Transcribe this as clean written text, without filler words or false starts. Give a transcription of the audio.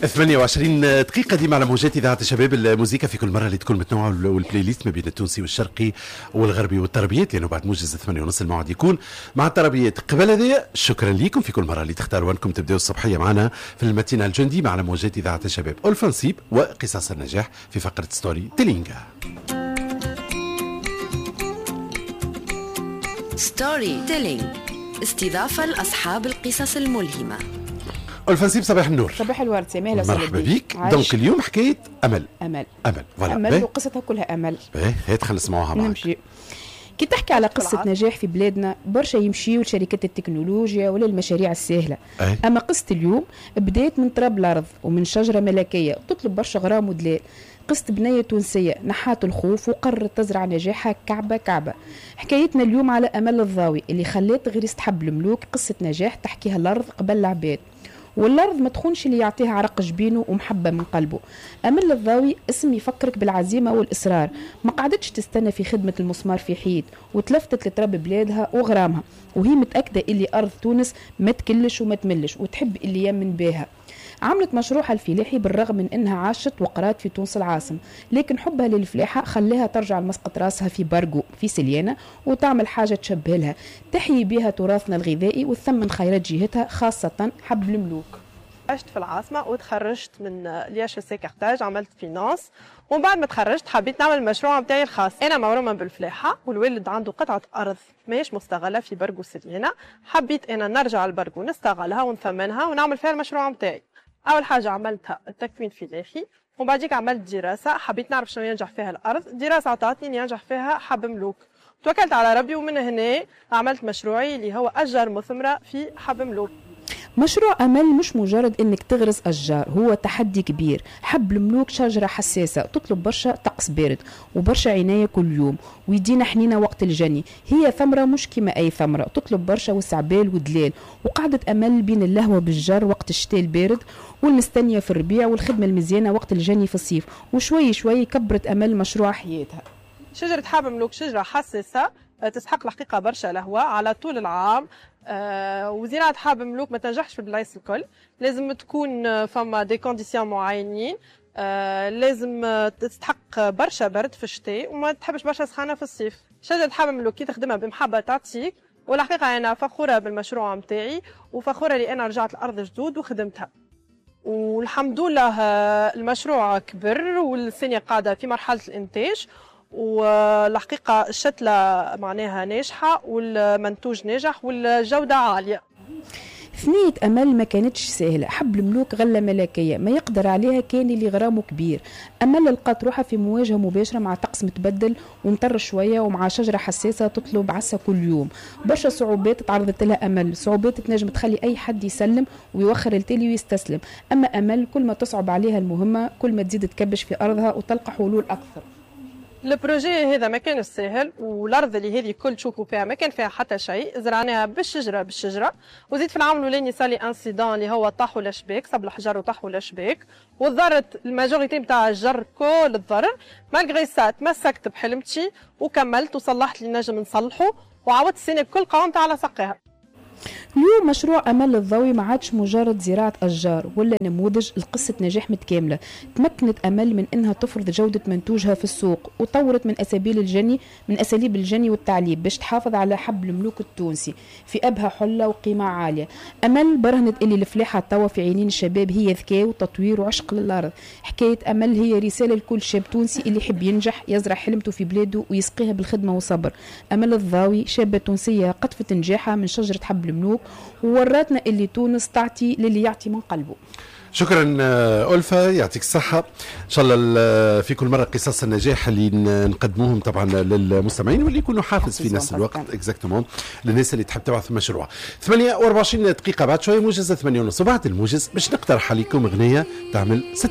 28 دقيقة ديما على موجات إذاعة الشباب. الموسيقى في كل مرة اللي تكون متنوعة، والبلاي ليست ما بين التونسي والشرقي والغربي والطربيات، لأنه بعد موجز 8:30 الموعد يكون مع الطربيات. قبل هذا شكرا لكم في كل مرة اللي تختاروا أنكم تبدأوا الصبحية معنا في المتينة الجندي على موجات إذاعة الشباب. ألفنسيب وقصص النجاح في فقرة ستوري تيلينغا. ستوري تيلينغ، استضافة لأصحاب القصص الملهمة. ألفنسيب صباح النور. صباح الورد سامي. مرحبا بك. دونك اليوم حكاية أمل. أمل وقصتها كلها أمل. هات خلينا نسمعوها معك. نمشي. كي تحكي على قصة نجاح في بلادنا برشا يمشيوا لشركات التكنولوجيا ولا المشاريع السهلة. أما قصة اليوم بدأت من تراب الأرض ومن شجرة ملكية تطلب برشا غرام ودلال. قصة بنية تونسية نحات الخوف وقررت تزرع نجاحها كعبة كعبة. حكايتنا اليوم على أمل الضاوي اللي خلات غير يستحب الملوك. قصة نجاح تحكيها الأرض قبل العباد، والأرض ما تخونش اللي يعطيها عرق جبينه ومحبة من قلبه. أمل الضاوي اسم يفكرك بالعزيمة والإصرار. ما قعدتش تستنى في خدمة المسمار في حيد، وتلفتت لتراب بلادها وغرامها، وهي متأكدة اللي أرض تونس ما تكلش وما تملش وتحب اللي يمن بها. عملت مشروعها الفلاحي بالرغم من انها عاشت وقرات في تونس العاصمة، لكن حبها للفلاحة خلاها ترجع لمسقط راسها في بارغو في سليانة وتعمل حاجة تشبه لها تحيي بها تراثنا الغذائي وتثمن خيرات جهتها، خاصة حب الملوك. عشت في العاصمة وتخرجت من لياش سيكارتاج، عملت فينانس، ومن بعد ما تخرجت حبيت نعمل المشروع بتاعي الخاص. انا مغرومه بالفلاحه، والوالد عنده قطعه ارض ماهيش مستغله في برغو سليانة، حبيت انا نرجع لبرغو نستغلها ونثمنها ونعمل فيها المشروع بتاعي. اول حاجه عملتها التكوين الفلاحي، وبعديك عملت دراسه حبيت نعرف شنو ينجح فيها الارض. دراسه عطاتني ينجح فيها حب ملوك، توكلت على ربي ومن هنا عملت مشروعي اللي هو اشجار مثمره في حب ملوك. مشروع أمل مش مجرد إنك تغرس أشجار، هو تحدي كبير. حب الملوك شجرة حساسة تطلب برشا طقس بارد وبرشا عناية كل يوم، ويدينا حنينة وقت الجني. هي ثمرة مش كما أي ثمرة، تطلب برشا وسعبال ودلال. وقعدت أمل بين اللهوة بالجر وقت الشتاء البارد والمستنية في الربيع والخدمة المزيانة وقت الجني في الصيف، وشوي شوي كبرت أمل مشروع حياتها. شجرة حب ملوك شجرة حساسة تسحق الحقيقة برشا لهوة على طول العام. وزراعة حب ملوك ما تنجحش في البلايص الكل، لازم تكون فما دي كونديسيون معينين. لازم تستحق برشا برد في الشتاء وما تحبش برشا سخانة في الصيف. شجرة حب ملوك كي تخدمها بمحبة تعطيك، والحقيقة أنا فخورة بالمشروع متاعي وفخورة لي أنا رجعت الأرض جدود وخدمتها، والحمد لله المشروع كبر والسنة قاعدة في مرحلة الإنتاج، والحقيقة الشتلة معناها ناجحة والمنتوج ناجح والجودة عالية. ثنية أمل ما كانتش سهلة. حب الملوك غلة ملكية ما يقدر عليها كان اللي غرامه كبير. أمل لقات روحها في مواجهة مباشرة مع طقس متبدل ومطر شوية ومع شجرة حساسة تطلب عسى كل يوم. برشا صعوبات تعرضت لها أمل، صعوبات تنجم تخلي أي حد يسلم ويوخر التالي ويستسلم. أما أمل كل ما تصعب عليها المهمة كل ما تزيد تكبش في أرضها وتلقى حلول أكثر. البروجي هذا ما كان سهل، والارض اللي هذه كل تشوفوا فيها ما كان فيها حتى شيء، زرعناها بالشجره وزيد في العام الاولاني صار لي انسيدون اللي هو طاحوا الاشباك، صب الحجر وطاحوا الاشباك وضرت الماجوريتي نتاع الجر كل الضرر. مالغري سا تمسكت بحلمتي وكملت وصلحت اللي نجم نصلحه وعاودت السنه بكل قومت على ساقها. اليوم مشروع أمل الضوي ما عادش مجرد زراعة أشجار ولا نموذج لقصة نجاح متكاملة. تمكنت أمل من أنها تفرض جودة منتوجها في السوق، وطورت من أساليب الجني والتعليب باش تحافظ على حب الملوك التونسي في أبهى حلة وقيمة عالية. أمل برهنت اللي الفلاحة توا في عينين الشباب هي ذكاء وتطوير وعشق للأرض. حكاية أمل هي رسالة لكل شاب تونسي اللي يحب ينجح يزرع حلمته في بلاده ويسقيها بالخدمة والصبر. أمل الضاوي شابة تونسية قطفت نجاحها من شجرة حب الملوك ووراتنا اللي تونس تعطي للي يعطي من قلبه. شكرا ألفا، يعطيك الصحة. إن شاء الله في كل مرة قصص النجاح اللي نقدموهم طبعا للمستمعين واللي يكونوا حافز في نفس الوقت اكزاكتومون للناس اللي تحب تبعث مشروع. 28 دقيقة بعد شوية موجز 8:30، وبعد الموجز باش نقترح عليكم أغنية تعمل 6